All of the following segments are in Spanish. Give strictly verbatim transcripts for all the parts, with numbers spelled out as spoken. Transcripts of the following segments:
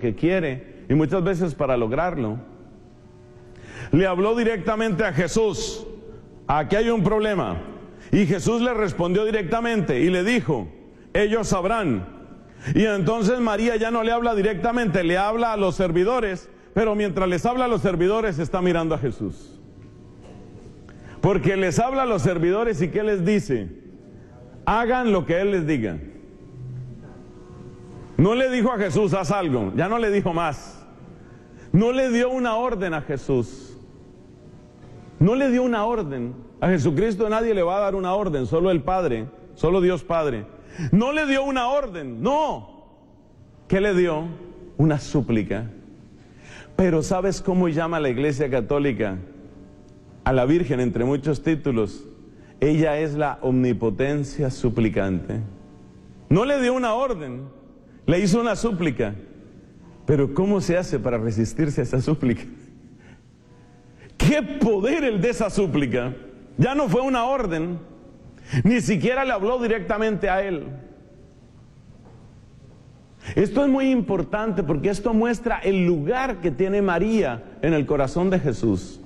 que quiere y muchas veces para lograrlo. Le habló directamente a Jesús: aquí hay un problema. Y Jesús le respondió directamente y le dijo: ellos sabrán. Y entonces María ya no le habla directamente, le habla a los servidores, pero mientras les habla a los servidores está mirando a Jesús. Porque les habla a los servidores y ¿qué les dice? Hagan lo que Él les diga. No le dijo a Jesús: haz algo, ya no le dijo más. No le dio una orden a Jesús. No le dio una orden. A Jesucristo nadie le va a dar una orden, solo el Padre, solo Dios Padre. No le dio una orden, no. ¿Qué le dio? Una súplica. Pero ¿sabes cómo llama la Iglesia Católica a la Virgen, entre muchos títulos? Ella es la omnipotencia suplicante. No le dio una orden, le hizo una súplica. Pero ¿cómo se hace para resistirse a esa súplica? ¡Qué poder el de esa súplica! Ya no fue una orden, ni siquiera le habló directamente a Él. Esto es muy importante porque esto muestra el lugar que tiene María en el corazón de Jesús.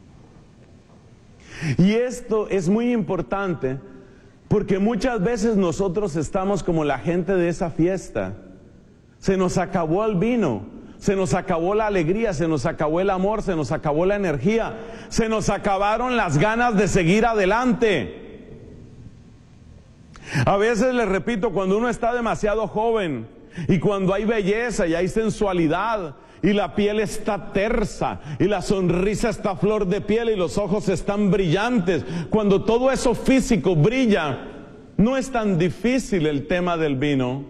Y esto es muy importante porque muchas veces nosotros estamos como la gente de esa fiesta. Se nos acabó el vino, se nos acabó la alegría, se nos acabó el amor, se nos acabó la energía, se nos acabaron las ganas de seguir adelante. A veces, les repito, cuando uno está demasiado joven y cuando hay belleza y hay sensualidad y la piel está tersa y la sonrisa está a flor de piel y los ojos están brillantes, cuando todo eso físico brilla, no es tan difícil el tema del vino.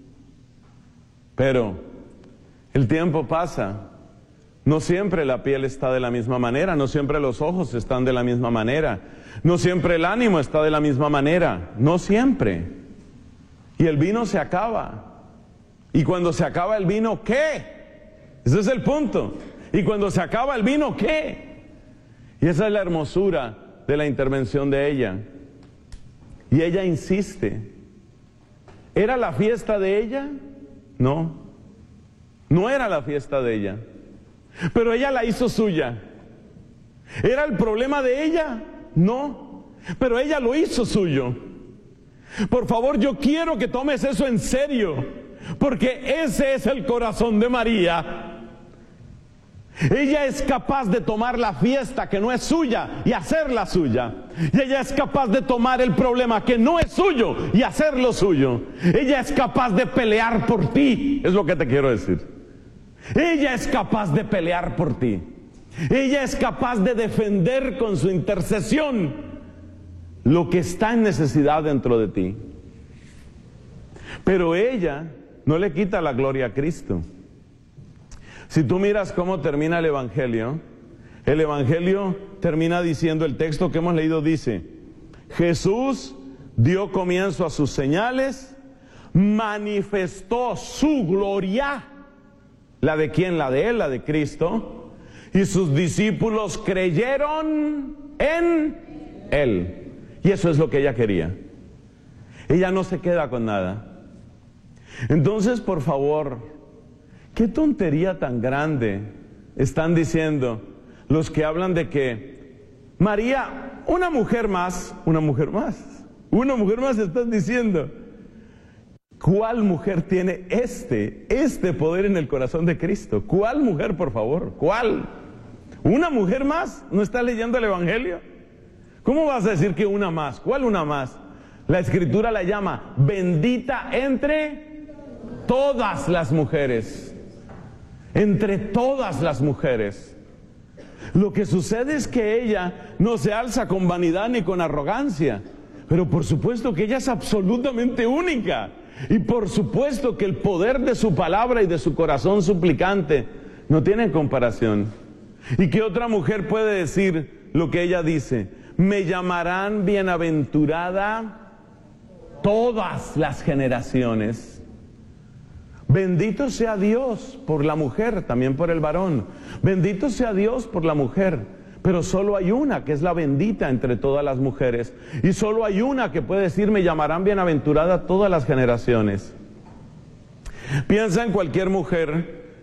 Pero el tiempo pasa, no siempre la piel está de la misma manera, no siempre los ojos están de la misma manera, no siempre el ánimo está de la misma manera, no siempre. Y el vino se acaba. Y cuando se acaba el vino, ¿qué? Ese es el punto. Y cuando se acaba el vino, ¿qué? Y esa es la hermosura de la intervención de ella. Y ella insiste. ¿Era la fiesta de ella? No. No era la fiesta de ella, pero ella la hizo suya. ¿Era el problema de ella? No, pero ella lo hizo suyo. Por favor, yo quiero que tomes eso en serio, porque ese es el corazón de María. Ella es capaz de tomar la fiesta que no es suya y hacerla suya. Y ella es capaz de tomar el problema que no es suyo y hacerlo suyo. Ella es capaz de pelear por ti, es lo que te quiero decir. Ella es capaz de pelear por ti. Ella es capaz de defender con su intercesión lo que está en necesidad dentro de ti. Pero ella no le quita la gloria a Cristo. Si tú miras cómo termina el Evangelio, el Evangelio termina diciendo, el texto que hemos leído dice: Jesús dio comienzo a sus señales, manifestó su gloria. ¿La de quién? La de Él, la de Cristo. Y sus discípulos creyeron en Él. Y eso es lo que ella quería. Ella no se queda con nada. Entonces, por favor, ¿qué tontería tan grande están diciendo los que hablan de que María, una mujer más, una mujer más, una mujer más están diciendo? ¿Cuál mujer tiene este, este poder en el corazón de Cristo? ¿Cuál mujer, por favor? ¿Cuál? ¿Una mujer más? ¿No está leyendo el Evangelio? ¿Cómo vas a decir que una más? ¿Cuál una más? La Escritura la llama bendita entre todas las mujeres. Entre todas las mujeres. Lo que sucede es que ella no se alza con vanidad ni con arrogancia. Pero por supuesto que ella es absolutamente única. Y por supuesto que el poder de su palabra y de su corazón suplicante no tienen comparación. ¿Y qué otra mujer puede decir lo que ella dice? Me llamarán bienaventurada todas las generaciones. Bendito sea Dios por la mujer, también por el varón. Bendito sea Dios por la mujer. Pero solo hay una que es la bendita entre todas las mujeres. Y solo hay una que puede decir, me llamarán bienaventurada todas las generaciones. Piensa en cualquier mujer